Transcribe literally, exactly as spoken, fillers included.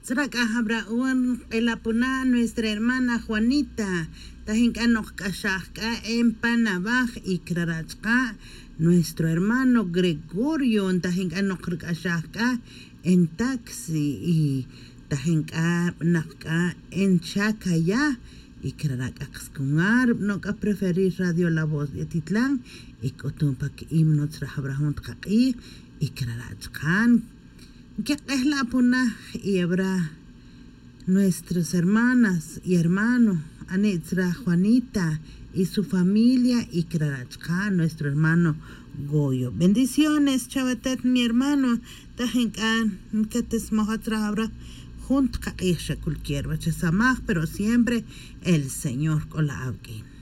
Tzrakajabraun elapuna nuestra hermana Juanita. Tajinkanok kashaka en Panabaj y Krarachka. Nuestro hermano Gregorio. Tajinkanok kashaka en taxi y tajinka naka en Chacaya. Y Krarakaxkungar no ka preferir Radio La Voz de Titlán. Y Cotumpak himno Tzrajabrahun Tkaki. Y Krarachkan. Que es la puna y habrá nuestras hermanas y hermanos, Anetra Juanita y su familia y Krarachka, nuestro hermano Goyo. Bendiciones, Chavatet, mi hermano, Tajenkan, que te smojatra habrá junto a ella cualquier bache samaj, pero siempre el Señor con la alguien.